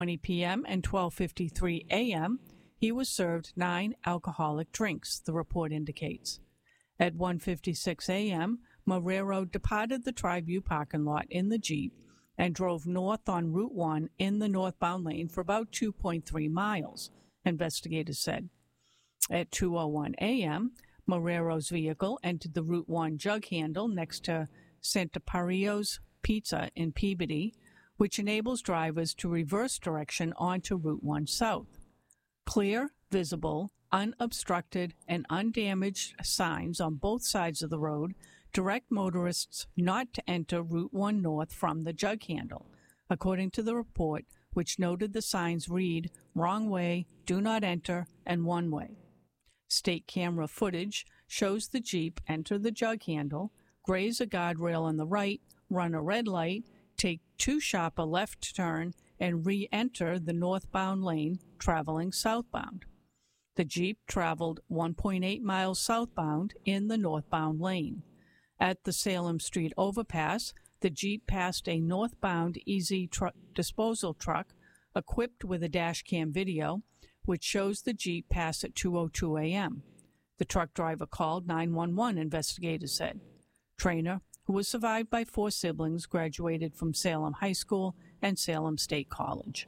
20 p.m. and 12:53 a.m., he was served 9 alcoholic drinks, the report indicates. At 1:56 a.m., Marrero departed the Triview parking lot in the Jeep and drove north on Route 1 in the northbound lane for about 2.3 miles, investigators said. At 2:01 a.m., Marrero's vehicle entered the Route 1 jug handle next to Santapario's Pizza in Peabody, which enables drivers to reverse direction onto Route 1 South. Clear, visible, unobstructed, and undamaged signs on both sides of the road direct motorists not to enter Route 1 North from the jug handle, according to the report, which noted the signs read, "Wrong way, do not enter," and "One way." State camera footage shows the Jeep enter the jug handle, graze a guardrail on the right, run a red light, take too sharp a left turn, and re-enter the northbound lane, traveling southbound. The Jeep traveled 1.8 miles southbound in the northbound lane. At the Salem Street overpass, the Jeep passed a northbound Easy disposal truck equipped with a dash cam video, which shows the Jeep pass at 2:02 a.m. The truck driver called 911, investigators said. Trainer, who was survived by 4 siblings, graduated from Salem High School and Salem State College.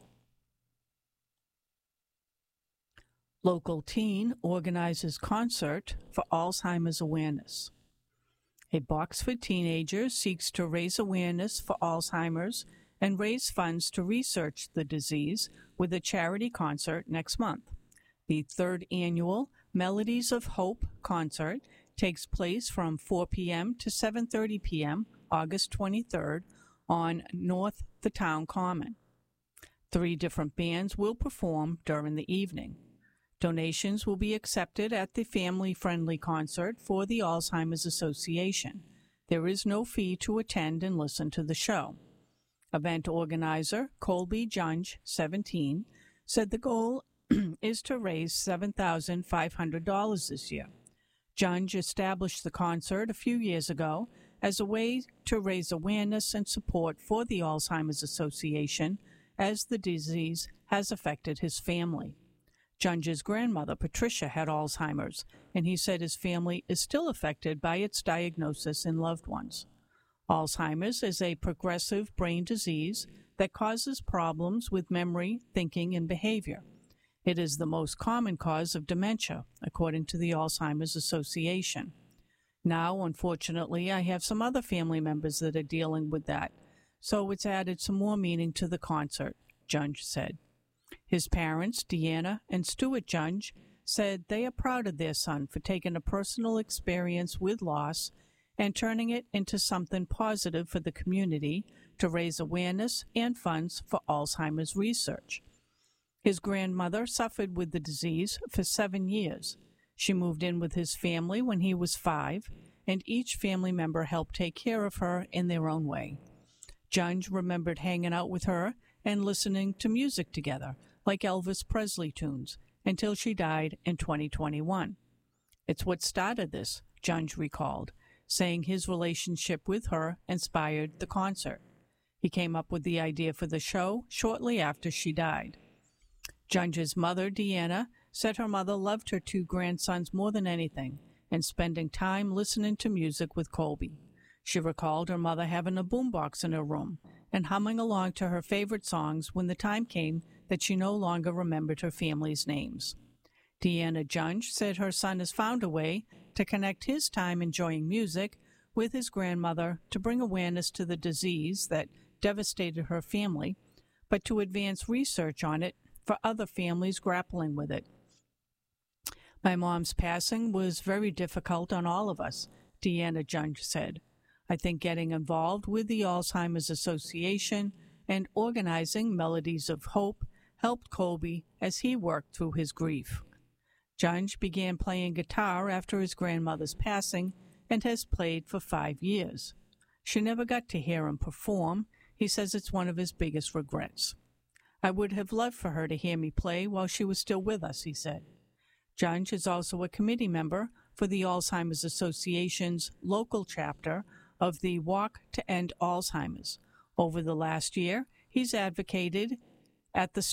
Local teen organizes concert for Alzheimer's awareness. A Boxford teenager seeks to raise awareness for Alzheimer's and raise funds to research the disease with a charity concert next month. The 3rd annual Melodies of Hope concert takes place from 4 p.m. to 7:30 p.m. August 23rd on North the Town Common. 3 different bands will perform during the evening. Donations will be accepted at the family-friendly concert for the Alzheimer's Association. There is no fee to attend and listen to the show. Event organizer Colby Junge, 17, said the goal is to raise $7,500 this year. Junge established the concert a few years ago as a way to raise awareness and support for the Alzheimer's Association as the disease has affected his family. Junge's grandmother, Patricia, had Alzheimer's, and he said his family is still affected by its diagnosis in loved ones. Alzheimer's is a progressive brain disease that causes problems with memory, thinking, and behavior. It is the most common cause of dementia, according to the Alzheimer's Association. Now, unfortunately, I have some other family members that are dealing with that, so it's added some more meaning to the concert, Junge said. His parents, Deanna and Stuart Junge, said they are proud of their son for taking a personal experience with loss and turning it into something positive for the community to raise awareness and funds for Alzheimer's research. His grandmother suffered with the disease for 7 years. She moved in with his family when he was 5, and each family member helped take care of her in their own way. Junge remembered hanging out with her and listening to music together, like Elvis Presley tunes, until she died in 2021. It's what started this, Junge recalled, saying his relationship with her inspired the concert. He came up with the idea for the show shortly after she died. Junge's mother, Deanna, said her mother loved her 2 grandsons more than anything and spending time listening to music with Colby. She recalled her mother having a boombox in her room and humming along to her favorite songs when the time came that she no longer remembered her family's names. Deanna Junge said her son has found a way to connect his time enjoying music with his grandmother to bring awareness to the disease that devastated her family, but to advance research on it for other families grappling with it. My mom's passing was very difficult on all of us, Deanna Junge said. I think getting involved with the Alzheimer's Association and organizing Melodies of Hope helped Colby as he worked through his grief. Junge began playing guitar after his grandmother's passing and has played for 5 years. She never got to hear him perform. He says it's one of his biggest regrets. I would have loved for her to hear me play while she was still with us, he said. Junge is also a committee member for the Alzheimer's Association's local chapter of the Walk to End Alzheimer's. Over the last year, he's advocated at the